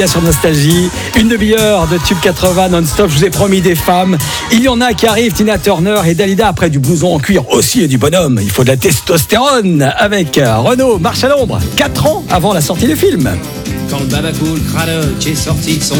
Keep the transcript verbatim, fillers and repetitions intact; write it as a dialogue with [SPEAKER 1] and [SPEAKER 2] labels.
[SPEAKER 1] Sur Nostalgie, une demi-heure de Tube quatre-vingts non-stop. Je vous ai promis des femmes. Il y en a qui arrivent, Tina Turner et Dalida, après du blouson en cuir aussi et du bonhomme. Il faut de la testostérone avec Renaud, Marche à l'ombre, quatre ans avant la sortie du film.
[SPEAKER 2] Quand le babacool Cradock est sorti de son